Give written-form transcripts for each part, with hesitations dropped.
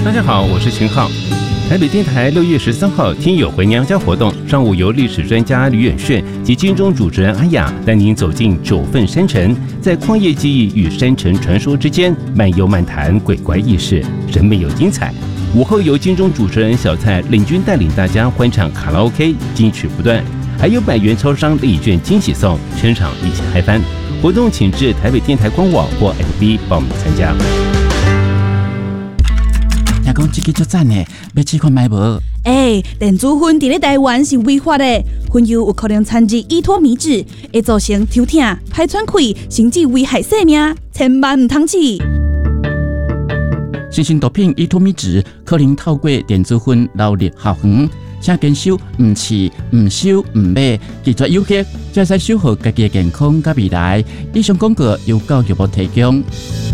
大家好，我是秦浩。台北电台6月13号听友回娘家活动，上午由历史专家吕远炫及金钟主持人阿雅带您走进九份山城，在旷野记忆与山城传说之间漫游漫谈鬼怪轶事，人美又精彩。午后由金钟主持人小蔡领军带领大家欢唱卡拉 OK， 金曲不断，还有100元超商礼券惊喜送，全场一起嗨翻。活动请至台北电台官网或 FB 报名参加。 听讲这个足赞的，要试看买无？ 电子烟伫咧台湾是违法的，烟油有可能掺入依托米脂，会造成头痛、排喘气，甚至危害生命，千万唔通试。 新型毒品依托米脂可能透过电子烟流入校园，请坚守唔试、唔收、唔买，拒绝有害，才使守护家己的健康甲未来。以上广告由教育部提供。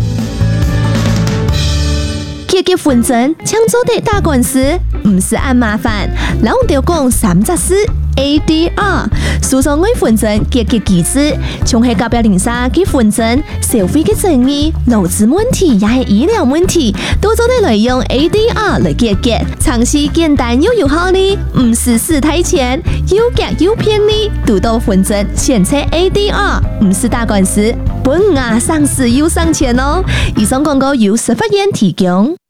结婚证抢走的打官司，唔是按麻烦，老着讲3只字 ADR， 诉讼为婚证结机制，像系隔壁邻居结婚证，社会嘅争议、劳资问题也系医疗问题，都做得来用 ADR 来解决，尝试简单又有效率，唔是死太钱，又假又便宜，独到婚证选择 ADR， 唔是打官司，本上市又省钱哦。以上广告由司法院提供。